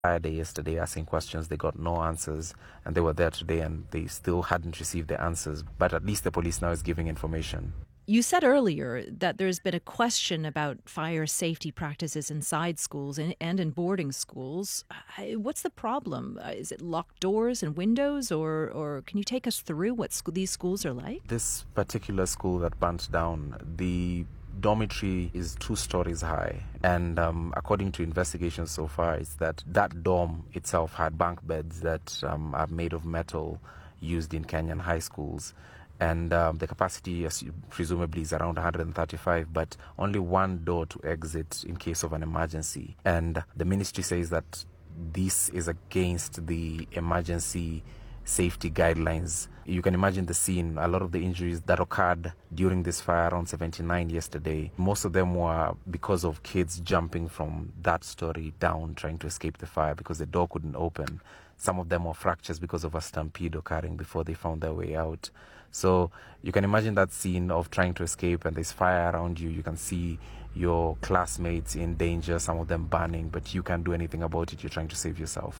Day yesterday asking questions. They got no answers, and they were there today and they still hadn't received the answers. But at least the police now is giving information. You said earlier that there's been a question about fire safety practices inside schools and in boarding schools. What's the problem? Is it locked doors and windows, or can you take us through what these schools are like? This particular school that burnt down, the dormitory is 2 stories high, and according to investigations so far, it's that dorm itself had bunk beds that are made of metal used in Kenyan high schools, and the capacity presumably is around 135, but only one door to exit in case of an emergency. And the ministry says that this is against the emergency safety guidelines. You can imagine the scene. A lot of the injuries that occurred during this fire, around 79 yesterday, most of them were because of kids jumping from that story down trying to escape the fire because the door couldn't open. Some of them were fractures because of a stampede occurring before they found their way out. So you can imagine that scene of trying to escape and there's fire around you. You can see your classmates in danger, some of them burning, but you can't do anything about it. You're trying to save yourself.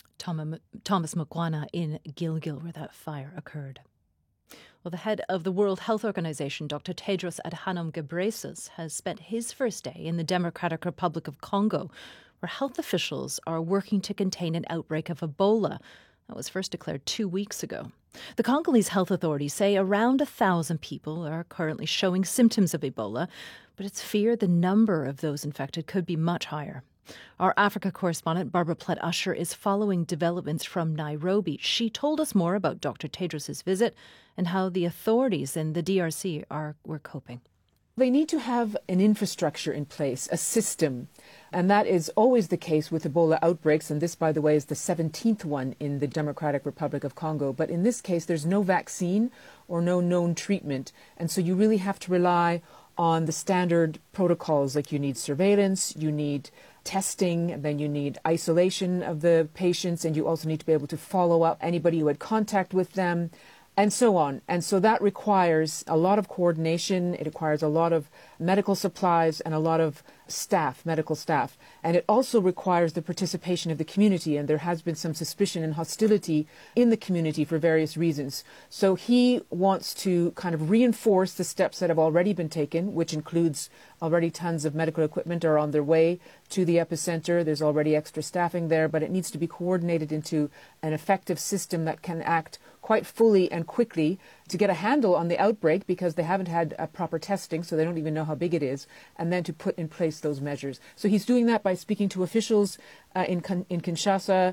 Thomas Mukwana in Gilgil, where that fire occurred. Well, the head of the World Health Organization, Dr. Tedros Adhanom Ghebreyesus, has spent his first day in the Democratic Republic of Congo, where health officials are working to contain an outbreak of Ebola that was first declared 2 weeks ago. The Congolese health authorities say around 1,000 people are currently showing symptoms of Ebola, but it's feared the number of those infected could be much higher. Our Africa correspondent, Barbara Plett-Usher, is following developments from Nairobi. She told us more about Dr. Tedros' visit and how the authorities in the DRC were coping. They need to have an infrastructure in place, a system. And that is always the case with Ebola outbreaks. And this, by the way, is the 17th one in the Democratic Republic of Congo. But in this case, there's no vaccine or no known treatment. And so you really have to rely on the standard protocols, like you need surveillance, you need testing, and then you need isolation of the patients, and you also need to be able to follow up anybody who had contact with them, and so on. And so that requires a lot of coordination. It requires a lot of medical supplies and a lot of staff, medical staff. And it also requires the participation of the community. And there has been some suspicion and hostility in the community for various reasons. So he wants to kind of reinforce the steps that have already been taken, which includes already tons of medical equipment are on their way to the epicenter. There's already extra staffing there, but it needs to be coordinated into an effective system that can act quite fully and quickly to get a handle on the outbreak, because they haven't had a proper testing, so they don't even know how big it is, and then to put in place those measures. So he's doing that by speaking to officials in Kinshasa,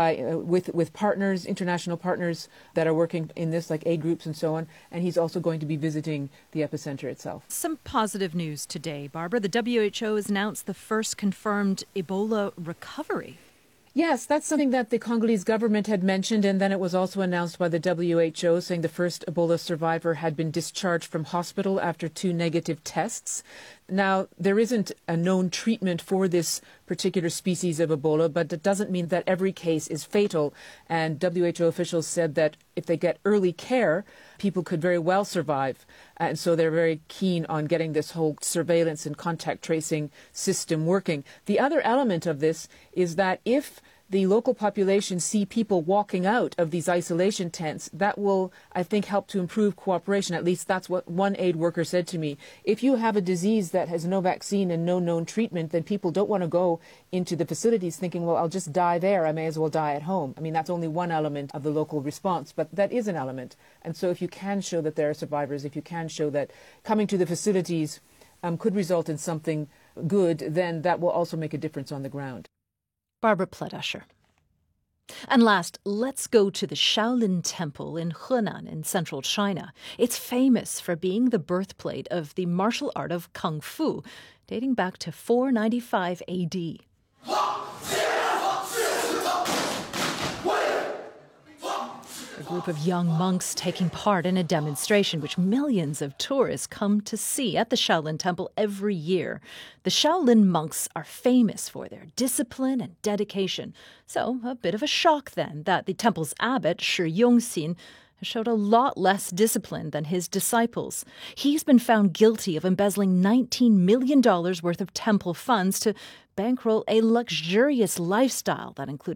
with partners, international partners that are working in this, like aid groups and so on, and he's also going to be visiting the epicenter itself. Some positive news today, Barbara. The WHO has announced the first confirmed Ebola recovery. Yes, that's something that the Congolese government had mentioned, and then it was also announced by the WHO, saying the first Ebola survivor had been discharged from hospital after 2 negative tests. Now, there isn't a known treatment for this particular species of Ebola, but it doesn't mean that every case is fatal. And WHO officials said that if they get early care, people could very well survive. And so they're very keen on getting this whole surveillance and contact tracing system working. The other element of this is that if the local population see people walking out of these isolation tents, that will, I think, help to improve cooperation. At least that's what one aid worker said to me. If you have a disease that has no vaccine and no known treatment, then people don't want to go into the facilities thinking, well, I'll just die there. I may as well die at home. I mean, that's only one element of the local response, but that is an element. And so if you can show that there are survivors, if you can show that coming to the facilities could result in something good, then that will also make a difference on the ground. Barbara Plett-Usher. And last, let's go to the Shaolin Temple in Henan in central China. It's famous for being the birthplace of the martial art of Kung Fu, dating back to 495 AD. A group of young monks taking part in a demonstration which millions of tourists come to see at the Shaolin Temple every year. The Shaolin monks are famous for their discipline and dedication. So, a bit of a shock then that the temple's abbot, Shi Yongxin, showed a lot less discipline than his disciples. He's been found guilty of embezzling $19 million worth of temple funds to bankroll a luxurious lifestyle that included